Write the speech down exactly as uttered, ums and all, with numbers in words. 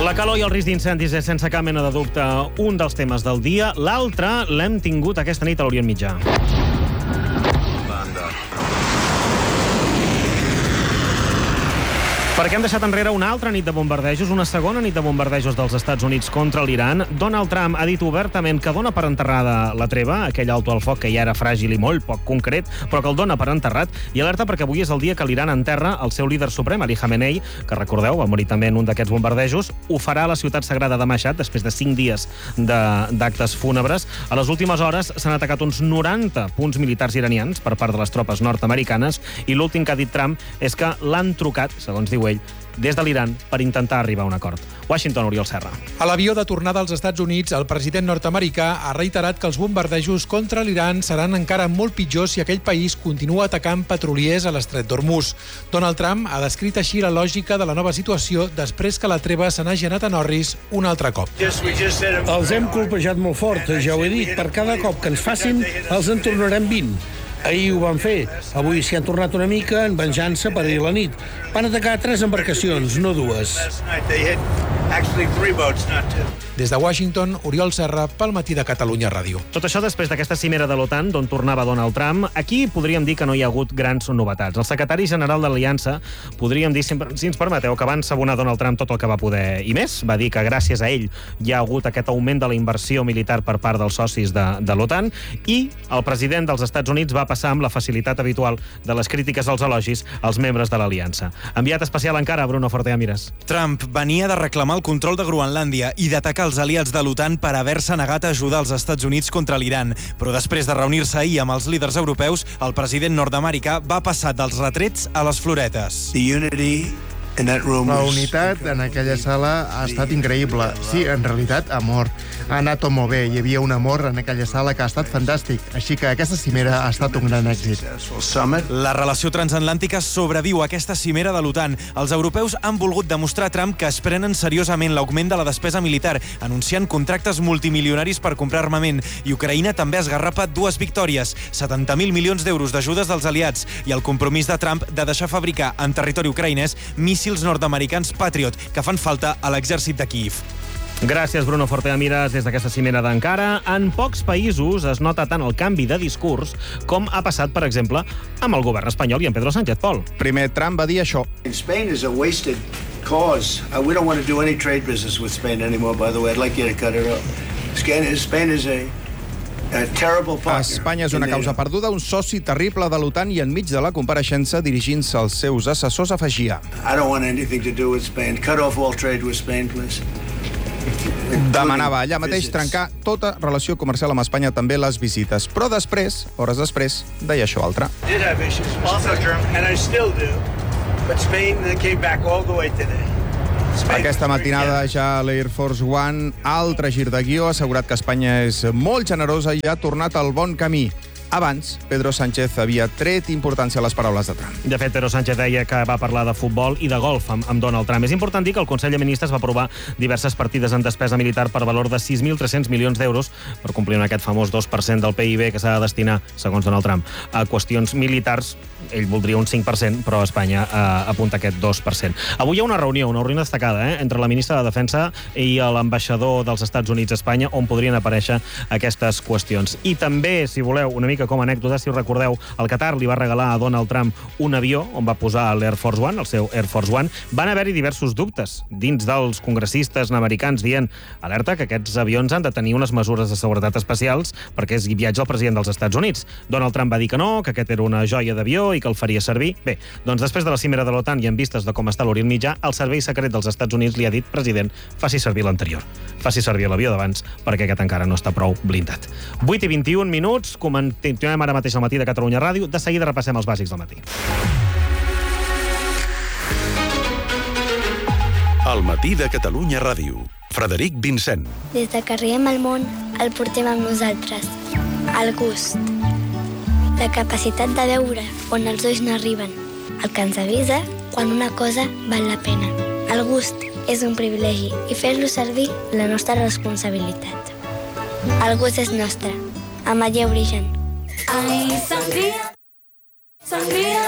La calor i el risc d'incendis és, sense cap mena de dubte, un dels temes del dia. L'altre l'hem tingut aquesta nit a l'Orient Mitjà. Perquè hem deixat enrere una altra nit de bombardejos, una segona nit de bombardejos dels Estats Units contra l'Iran. Donald Trump ha dit obertament que dona per enterrada la treva, aquell alto al foc que ja era fràgil i molt poc concret, però que el dona per enterrat, i alerta perquè avui és el dia que l'Iran enterra el seu líder suprem, Ali Khamenei, que recordeu, va morir també en un d'aquests bombardejos. Ho farà a la ciutat sagrada de Mashhad, després de cinc dies d'actes fúnebres. A les últimes hores s'han atacat uns noranta punts militars iranians per part de les tropes nord-americanes, i l'últim que ha dit Trump és que l'han trucat, segons diu ell, des de l'Iran per intentar arribar a un acord. Washington, Oriol Serra. A l'avió de tornada als Estats Units, el president nord-americà ha reiterat que els bombardejos contra l'Iran seran encara molt pitjors si aquell país continua atacant petroliers a l'estret d'Hormuz. Donald Trump ha descrit així la lògica de la nova situació després que la treva se n'hagi anat a Norris un altre cop. Els hem colpejat molt fort, ja ho he dit. Per cada cop que ens facin, els en tornarem vint. Ahir ho van fer. Avui s'hi han tornat una mica en venjança per ahir a la nit. Van atacar tres embarcacions, no dues. Des de Washington, Oriol Serra, pel Matí de Catalunya Ràdio. Tot això després d'aquesta cimera de l'OTAN, d'on tornava Donald Trump. Aquí podríem dir que no hi ha hagut grans novetats. El secretari general de l'Aliança, podríem dir, si ens permeteu, que va ensabonar Donald Trump tot el que va poder i més. Va dir que gràcies a ell hi ha hagut aquest augment de la inversió militar per part dels socis de, de l'OTAN, i el president dels Estats Units va passar amb la facilitat habitual de les crítiques als elogis als membres de l'Aliança. Enviat especial encara, Bruno Fortea Mires. Trump venia de reclamar el control de Groenlàndia i d'atacar els aliats de l'OTAN per haver-se negat a ajudar els Estats Units contra l'Iran. Però després de reunir-se ahir amb els líders europeus, el president nord-americà va passar dels retrets a les floretes. La unitat en aquella sala ha estat increïble. Sí, en realitat, amor. Ha anat molt bé. Hi havia un amor en aquella sala que ha estat fantàstic. Així que aquesta cimera ha estat un gran èxit. La relació transatlàntica sobreviu a aquesta cimera de l'OTAN. Els europeus han volgut demostrar a Trump que es prenen seriosament l'augment de la despesa militar, anunciant contractes multimilionaris per comprar armament. I Ucraïna també esgarrapa dues victòries, setanta mil milions d'euros d'ajudes dels aliats i el compromís de Trump de deixar fabricar en territori ucraïnès míssils nord-americans Patriot, que fan falta a l'exèrcit de Kíiv. Gràcies, Bruno Fortea Mires, des d'aquesta cimera d'Ankara. En pocs països es nota tant el canvi de discurs com ha passat, per exemple, amb el govern espanyol i amb Pedro Sánchez. Pol. Primer, Trump va dir això. Spain is a wasted cause. Uh, we don't want to do any trade business with Spain anymore, by the way. I'd like you to cut it off. Spain is a Espanya és una causa perduda, un soci terrible de l'OTAN, i enmig de la compareixença, dirigint-se als seus assessors, afegia: demanava allà mateix trencar tota relació comercial amb Espanya, també les visites. Però després, hores després, deia això altre. Aquesta matinada ja l'Air Force One, altre gir de guió, ha assegurat que Espanya és molt generosa i ha tornat al bon camí. Abans, Pedro Sánchez havia tret importància a les paraules de Trump. De fet, Pedro Sánchez deia que va parlar de futbol i de golf amb, amb Donald Trump. És important dir que el Consell de Ministres va aprovar diverses partides en despesa militar per valor de sis mil tres-cents milions d'euros per complir amb aquest famós dos per cent del P I B que s'ha de destinar, segons Donald Trump, a qüestions militars. Ell voldria un cinc per cent, però Espanya eh, apunta aquest dos per cent. Avui hi ha una reunió, una reunió destacada, eh, entre la ministra de Defensa i l'ambaixador dels Estats Units a Espanya, on podrien aparèixer aquestes qüestions. I també, si voleu, una mica com a anècdota, si us recordeu, el Qatar li va regalar a Donald Trump un avió on va posar l'Air Force One, el seu Air Force One. Van haver-hi diversos dubtes dins dels congressistes americans dient, alerta, que aquests avions han de tenir unes mesures de seguretat especials perquè és viatge el president dels Estats Units. Donald Trump va dir que no, que aquest era una joia d'avió i que el faria servir. Bé, doncs després de la cimera de l'OTAN i en vistes de com està l'Orient Mitjà, el servei secret dels Estats Units li ha dit: president, faci servir l'anterior. Faci servir l'avió d'abans, perquè aquest encara no està prou blindat. vuit i vint-i-un minuts, continuem ara mateix al Matí de Catalunya Ràdio. De seguida repassem els bàsics del matí. El Matí de Catalunya Ràdio. Frederic Vincent. Des de que arribem al món, el portem amb nosaltres. El gust. La capacitat de veure on els ulls no arriben. El que ens avisa quan una cosa val la pena. El gust és un privilegi i fer-lo servir la nostra responsabilitat. El gust és nostre. Ametller Origen. Ai, sangria, sangria.